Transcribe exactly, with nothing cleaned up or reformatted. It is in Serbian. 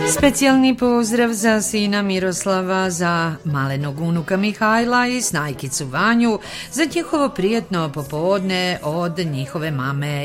Specijalni pozdrav za sina Miroslava, za malenog unuka Mihajla i snajkicu Vanju, za njihovo prijetno popodne od njihove mame